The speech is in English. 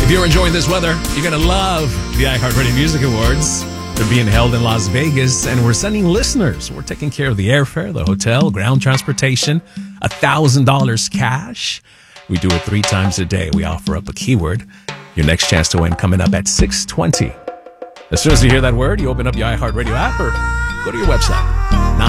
If you're enjoying this weather, you're going to love the iHeartRadio Music Awards. They're being held in Las Vegas, and we're sending listeners. We're taking care of the airfare, the hotel, ground transportation, $1,000 cash. We do it 3 times a day. We offer up a keyword. Your next chance to win coming up at 6:20. As soon as you hear that word, you open up your iHeartRadio app or go to your website.